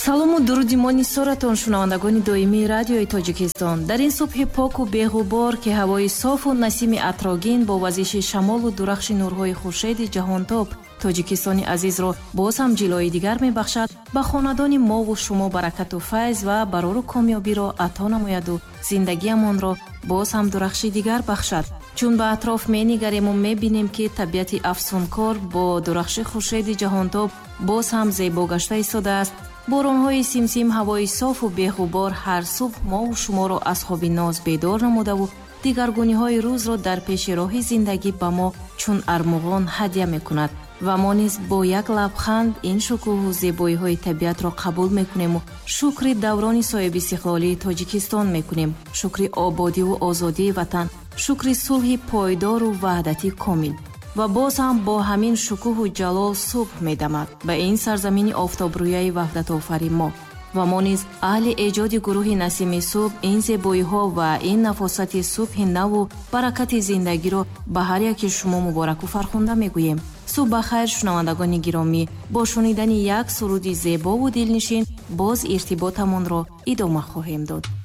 салому дуруди мо нисоратон шунавандагони доимии радиои тоҷикистон. дар ин субҳи поку беғубор ки ҳавои софу насими атрогин бо вазиши шамолу дурахши нурҳои хуршеди ҷаҳонтоб тоҷикистони азизро боз ҳам ҷилои дигар мебахшад, ба хонадони мову шумо баракату файз ва барору комёбиро ато намояду зиндагиамонро боз ҳам дурахши дигар бахшад. чун ба атроф менигарему мебинем ки табиати афсункор бо дурахши хуршеди ҷаҳонтоб боз ҳам зебо гашта истодааст. боронҳои симсим, ҳавои софу беғубор ҳар субҳ мову шуморо аз хоби ноз бедор намудаву дигаргуниҳои рӯзро дар пеши роҳи зиндагӣ ба мо чун армуғон ҳадя мекунад ва мо низ бо як лабханд ин шукӯҳу зебоиҳои табиатро қабул мекунему шукри даврони соҳибистиқлолии тоҷикистон мекунем, шукри ободиву озодии ватан, шукри сулҳи пойдору ваҳдати комил. ва боз ҳам бо ҳамин шукӯҳу ҷалол субҳ медамад ба ин сарзамини офтобрӯяи ваҳдатофарин мо. ва мо низ аҳли эҷоди гурӯҳи насими субҳ ин зебоиҳо ва ин нафосати субҳи наву баракати зиндагиро ба ҳар яки шумо мубораку фархонда мегӯем. субҳ ба хайр шунавандагони гиромӣ. бо шунидани як суруди зебову дилнишин боз иртиботамонро идома хоҳем дод.